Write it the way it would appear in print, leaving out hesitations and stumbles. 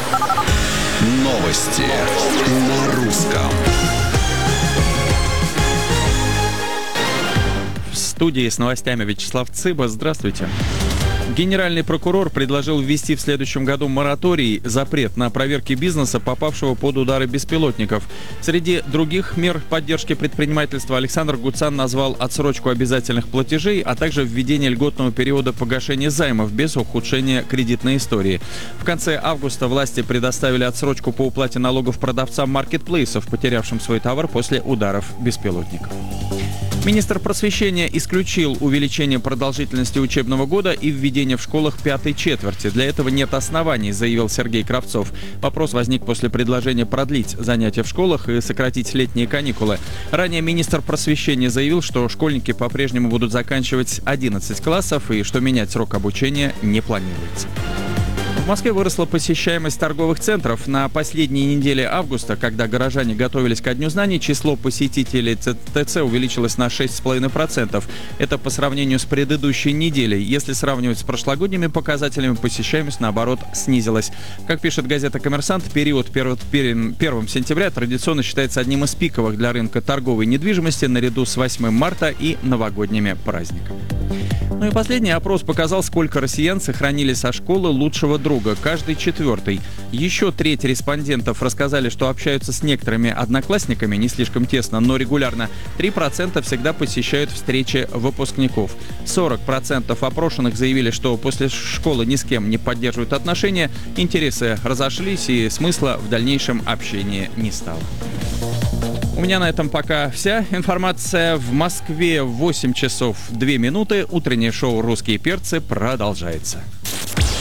Новости на русском. В студии с новостями Вячеслав Цыба. Здравствуйте. Генеральный прокурор предложил ввести в следующем году мораторий, запрет на проверки бизнеса, попавшего под удары беспилотников. Среди других мер поддержки предпринимательства Александр Гуцан назвал отсрочку обязательных платежей, а также введение льготного периода погашения займов без ухудшения кредитной истории. В конце августа власти предоставили отсрочку по уплате налогов продавцам маркетплейсов, потерявшим свой товар после ударов беспилотников. Министр просвещения исключил увеличение продолжительности учебного года и введение в школах пятой четверти. Для этого нет оснований, заявил Сергей Кравцов. Вопрос возник после предложения продлить занятия в школах и сократить летние каникулы. Ранее министр просвещения заявил, что школьники по-прежнему будут заканчивать 11 классов и что менять срок обучения не планируется. В Москве выросла посещаемость торговых центров. На последней неделе августа, когда горожане готовились ко Дню знаний, число посетителей ТЦ увеличилось на 6,5%. Это по сравнению с предыдущей неделей. Если сравнивать с прошлогодними показателями, посещаемость, наоборот, снизилась. Как пишет газета «Коммерсант», период 1 сентября традиционно считается одним из пиковых для рынка торговой недвижимости наряду с 8 марта и новогодними праздниками. Ну и последний опрос показал, сколько россиян сохранили со школы лучшего друга. Каждый четвертый. Еще треть респондентов рассказали, что общаются с некоторыми одноклассниками, не слишком тесно, но регулярно. 3% всегда посещают встречи выпускников. 40% опрошенных заявили, что после школы ни с кем не поддерживают отношения, интересы разошлись и смысла в дальнейшем общении не стало. У меня на этом пока вся информация. В Москве 8 часов 2 минуты. Утреннее шоу «Русские перцы» продолжается.